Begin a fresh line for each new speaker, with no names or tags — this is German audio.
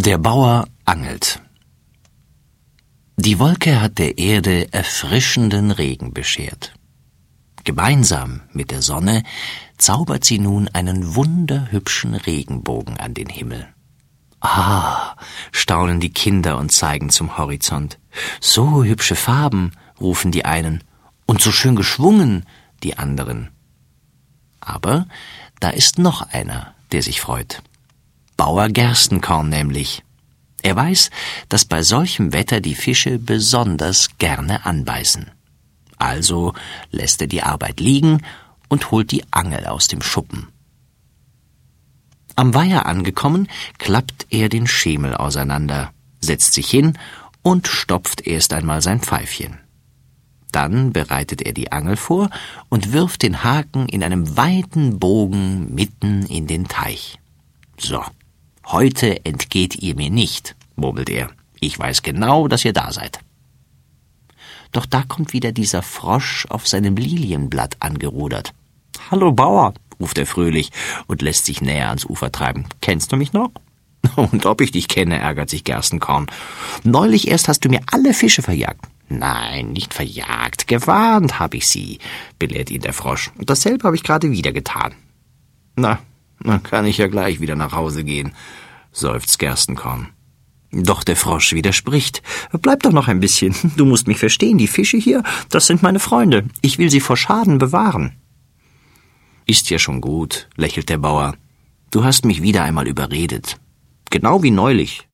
Der Bauer angelt. Die Wolke hat der Erde erfrischenden Regen beschert. Gemeinsam mit der Sonne zaubert sie nun einen wunderhübschen Regenbogen an den Himmel. Ah, staunen die Kinder und zeigen zum Horizont. So hübsche Farben, rufen die einen, und so schön geschwungen, die anderen. Aber da ist noch einer, der sich freut. Bauer Gerstenkorn nämlich. Er weiß, dass bei solchem Wetter die Fische besonders gerne anbeißen. Also lässt er die Arbeit liegen und holt die Angel aus dem Schuppen. Am Weiher angekommen, klappt er den Schemel auseinander, setzt sich hin und stopft erst einmal sein Pfeifchen. Dann bereitet er die Angel vor und wirft den Haken in einem weiten Bogen mitten in den Teich. So, heute entgeht ihr mir nicht, murmelt er. Ich weiß genau, dass ihr da seid. Doch da kommt wieder dieser Frosch auf seinem Lilienblatt angerudert. »Hallo Bauer«, ruft er fröhlich und lässt sich näher ans Ufer treiben. »Kennst du mich noch?« »Und ob ich dich kenne«, ärgert sich Gerstenkorn. »Neulich erst hast du mir alle Fische verjagt.« »Nein, nicht verjagt, gewarnt habe ich sie«, belehrt ihn der Frosch. »Und dasselbe habe ich gerade wieder getan.« »Na, dann kann ich ja gleich wieder nach Hause gehen«, seufzt Gerstenkorn. Doch der Frosch widerspricht. »Bleib doch noch ein bisschen. Du musst mich verstehen, die Fische hier, das sind meine Freunde. Ich will sie vor Schaden bewahren.« »Ist ja schon gut«, lächelt der Bauer. »Du hast mich wieder einmal überredet. Genau wie neulich.